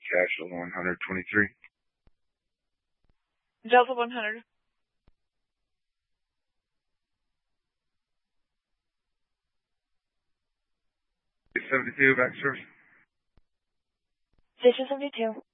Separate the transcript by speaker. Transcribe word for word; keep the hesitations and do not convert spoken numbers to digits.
Speaker 1: Castle one hundred twenty-three.
Speaker 2: Delta one hundred.
Speaker 1: seventy-two, back service.
Speaker 2: Station seventy-two.